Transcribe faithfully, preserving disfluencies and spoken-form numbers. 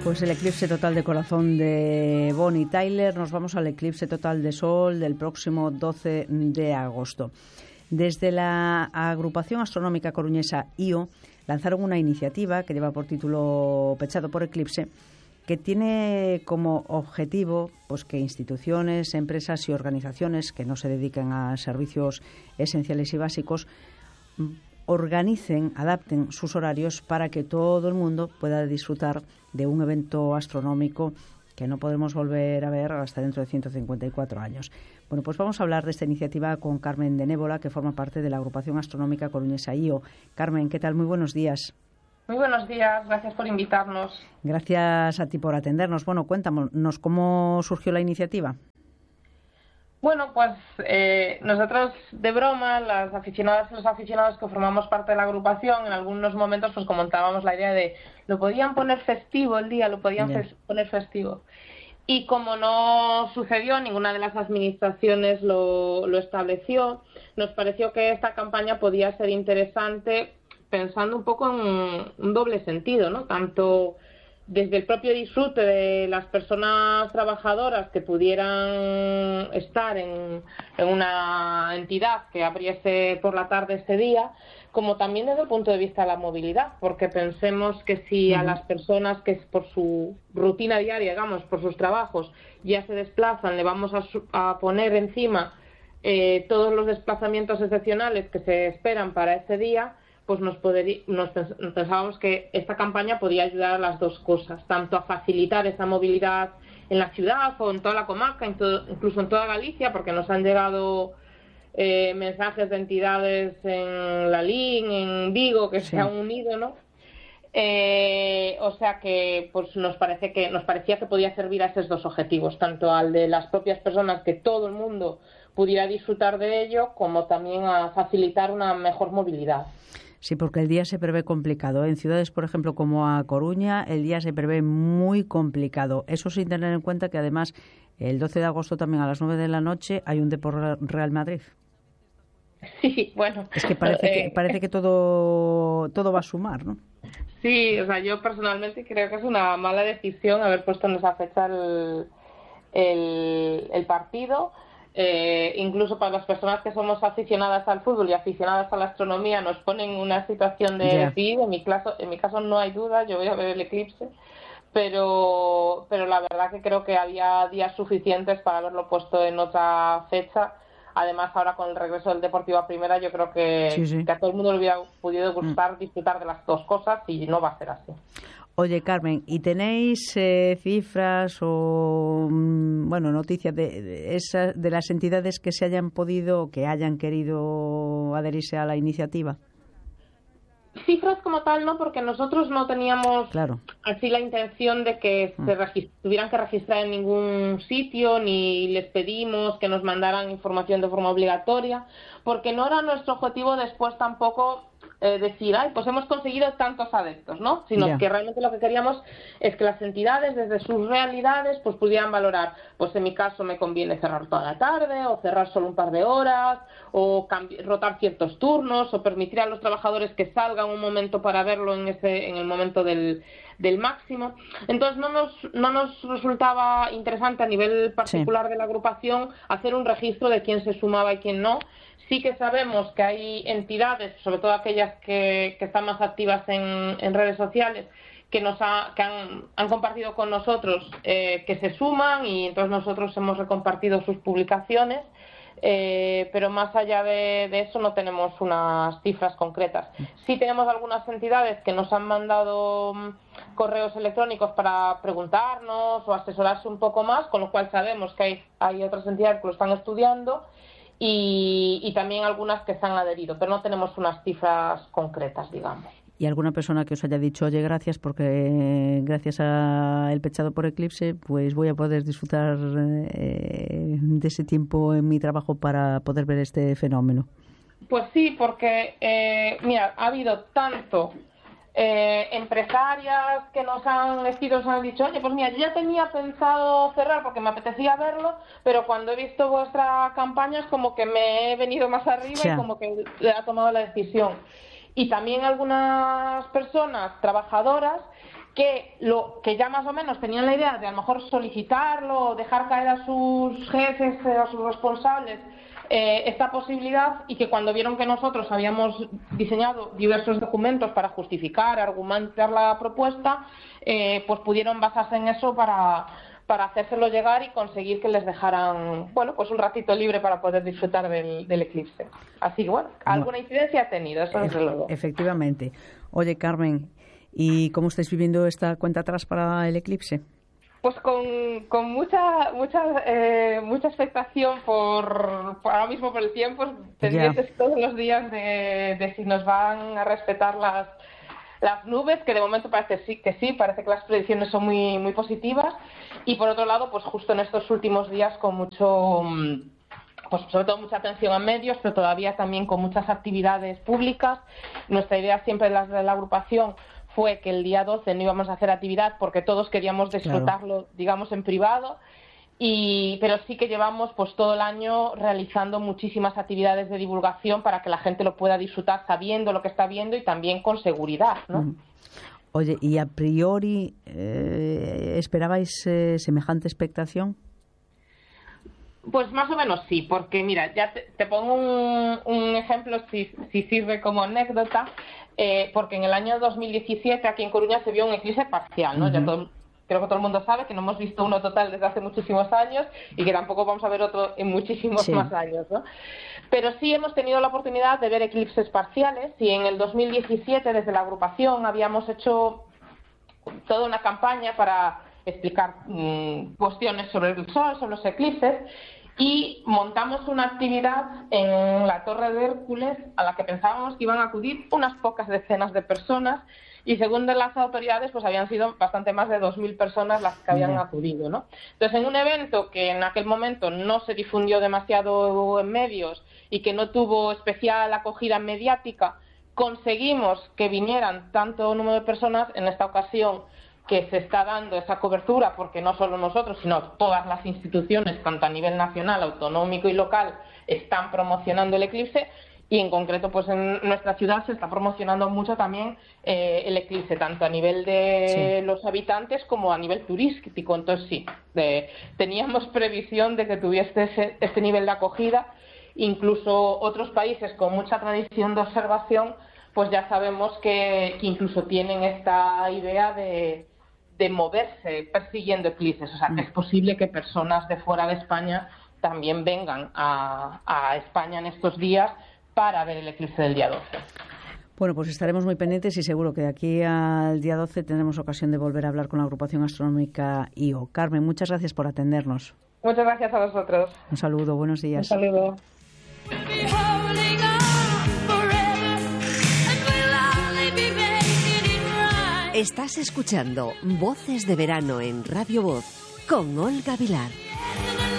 Pues el eclipse total de corazón de Bonnie Tyler. Nos vamos al eclipse total de sol del próximo doce de agosto. Desde la agrupación astronómica coruñesa I O lanzaron una iniciativa que lleva por título Pechado por Eclipse, que tiene como objetivo pues que instituciones, empresas y organizaciones que no se dediquen a servicios esenciales y básicos organicen, adapten sus horarios para que todo el mundo pueda disfrutar de un evento astronómico que no podremos volver a ver hasta dentro de ciento cincuenta y cuatro años. Bueno, pues vamos a hablar de esta iniciativa con Carmen de Nébola, que forma parte de la agrupación astronómica coruñesa I O. Carmen, ¿qué tal? Muy buenos días. Muy buenos días, gracias por invitarnos. Gracias a ti por atendernos. Bueno, cuéntanos, ¿cómo surgió la iniciativa? Bueno, pues eh, nosotros de broma, las aficionadas y los aficionados que formamos parte de la agrupación, en algunos momentos pues comentábamos la idea de lo podían poner festivo el día, lo podían yeah. fes- poner festivo. Y como no sucedió, ninguna de las administraciones lo, lo estableció, nos pareció que esta campaña podía ser interesante pensando un poco en un doble sentido, ¿no? Tanto desde el propio disfrute de las personas trabajadoras que pudieran estar en, en una entidad que abriese por la tarde este día, como también desde el punto de vista de la movilidad, porque pensemos que si a las personas que por su rutina diaria, digamos, por sus trabajos, ya se desplazan, le vamos a, a poner encima eh, todos los desplazamientos excepcionales que se esperan para ese día, pues nos, poderí, nos pensábamos que esta campaña podía ayudar a las dos cosas, tanto a facilitar esa movilidad en la ciudad o en toda la comarca, en todo, incluso en toda Galicia, porque nos han llegado eh, mensajes de entidades en Lalín, en Vigo, que sí. se han unido, ¿no? Eh, o sea que pues nos parece que nos parecía que podía servir a esos dos objetivos, tanto al de las propias personas, que todo el mundo pudiera disfrutar de ello, como también a facilitar una mejor movilidad. Sí, porque el día se prevé complicado. En ciudades, por ejemplo, como a Coruña, el día se prevé muy complicado. Eso sin tener en cuenta que, además, el doce de agosto también a las nueve de la noche hay un Depor Real Madrid. Sí, bueno. Es que parece que, parece que todo, todo va a sumar, ¿no? Sí, o sea, yo personalmente creo que es una mala decisión haber puesto en esa fecha el, el, el partido. Eh, incluso para las personas que somos aficionadas al fútbol y aficionadas a la astronomía, nos ponen en una situación de yeah. decidir. En mi caso, en mi caso no hay duda, yo voy a ver el eclipse, pero pero la verdad que creo que había días suficientes para haberlo puesto en otra fecha. Además, ahora con el regreso del Deportivo a Primera, yo creo que, sí, sí. que a todo el mundo le hubiera podido gustar mm. disfrutar de las dos cosas, y no va a ser así. Oye, Carmen, ¿y tenéis eh, cifras o, bueno, noticias de, de, esa, de las entidades que se hayan podido, que hayan querido adherirse a la iniciativa? Cifras como tal no, porque nosotros no teníamos claro. así la intención de que se regist- tuvieran que registrar en ningún sitio, ni les pedimos que nos mandaran información de forma obligatoria, porque no era nuestro objetivo después tampoco eh, decir, ay, pues hemos conseguido tantos adeptos, ¿no? Sino yeah. que realmente lo que queríamos es que las entidades, desde sus realidades, pues pudieran valorar, pues en mi caso me conviene cerrar toda la tarde, o cerrar solo un par de horas, o cambi- rotar ciertos turnos, o permitir a los trabajadores que salgan un momento para verlo en ese en el momento del, del máximo. Entonces no nos, no nos resultaba interesante a nivel particular sí. de la agrupación hacer un registro de quién se sumaba y quién no. Sí que sabemos que hay entidades, sobre todo aquellas que, que están más activas en, en redes sociales, que nos ha, que han, han compartido con nosotros eh, que se suman, y entonces nosotros hemos recompartido sus publicaciones, eh, pero más allá de, de eso no tenemos unas cifras concretas. Sí tenemos algunas entidades que nos han mandado correos electrónicos para preguntarnos o asesorarse un poco más, con lo cual sabemos que hay, hay otras entidades que lo están estudiando, Y, y también algunas que se han adherido, pero no tenemos unas cifras concretas, digamos. ¿Y alguna persona que os haya dicho, oye, gracias, porque gracias a el Pechado por Eclipse, pues voy a poder disfrutar eh, de ese tiempo en mi trabajo para poder ver este fenómeno? Pues sí, porque, eh, mira, ha habido tanto eh, empresarias que nos han escrito, nos han dicho, oye, pues mira, yo ya tenía pensado cerrar porque me apetecía verlo, pero cuando he visto vuestra campaña es como que me he venido más arriba sí. y como que le ha tomado la decisión. Y también algunas personas trabajadoras que lo que ya más o menos tenían la idea de a lo mejor solicitarlo o dejar caer a sus jefes, a sus responsables, eh, esta posibilidad, y que cuando vieron que nosotros habíamos diseñado diversos documentos para justificar, argumentar la propuesta, eh, pues pudieron basarse en eso para para hacérselo llegar y conseguir que les dejaran, bueno, pues un ratito libre para poder disfrutar del, del eclipse. Así que, bueno, alguna incidencia ha tenido, eso desde luego. Efectivamente. Oye, Carmen, ¿y cómo estáis viviendo esta cuenta atrás para el eclipse? Pues con, con mucha mucha eh, mucha expectación por, por ahora mismo por el tiempo, pendientes yeah. todos los días de, de si nos van a respetar las las nubes, que de momento parece sí, que sí, parece que las predicciones son muy muy positivas, y por otro lado, pues justo en estos últimos días con mucho, pues sobre todo mucha atención a medios, pero todavía también con muchas actividades públicas. Nuestra idea siempre de la, de la agrupación fue que el día doce no íbamos a hacer actividad porque todos queríamos disfrutarlo, claro, digamos, en privado. Y, pero sí que llevamos pues todo el año realizando muchísimas actividades de divulgación para que la gente lo pueda disfrutar sabiendo lo que está viendo y también con seguridad, ¿no? Mm. Oye, ¿y a priori eh, esperabais eh, semejante expectación? Pues más o menos sí, porque mira, ya te, te pongo un, un ejemplo si, si sirve como anécdota, eh, porque en el año dos mil diecisiete aquí en Coruña se vio un eclipse parcial, ¿no? Uh-huh. Ya todo, creo que todo el mundo sabe que no hemos visto uno total desde hace muchísimos años y que tampoco vamos a ver otro en muchísimos sí. más años, ¿no? Pero sí hemos tenido la oportunidad de ver eclipses parciales, y en el dos mil diecisiete desde la agrupación habíamos hecho toda una campaña para explicar mmm, cuestiones sobre el Sol, sobre los eclipses, y montamos una actividad en la Torre de Hércules a la que pensábamos que iban a acudir unas pocas decenas de personas, y según de las autoridades pues habían sido bastante más de dos mil personas las que habían acudido, ¿no? Entonces, en un evento que en aquel momento no se difundió demasiado en medios y que no tuvo especial acogida mediática, conseguimos que vinieran tanto número de personas. En esta ocasión que se está dando esa cobertura, porque no solo nosotros, sino todas las instituciones, tanto a nivel nacional, autonómico y local, están promocionando el eclipse, y en concreto pues en nuestra ciudad se está promocionando mucho también eh, el eclipse, tanto a nivel de sí. los habitantes como a nivel turístico. Entonces sí, de, teníamos previsión de que tuviese ese, este nivel de acogida. Incluso otros países con mucha tradición de observación pues ya sabemos que, que incluso tienen esta idea de de moverse persiguiendo eclipses, o sea, que es posible que personas de fuera de España también vengan a, a España en estos días para ver el eclipse del día doce. Bueno, pues estaremos muy pendientes y seguro que de aquí al día doce tendremos ocasión de volver a hablar con la agrupación astronómica I O. Carmen, muchas gracias por atendernos. Muchas gracias a vosotros. Un saludo, buenos días. Un saludo. Estás escuchando Voces de Verano en Radio Voz con Olga Vilar.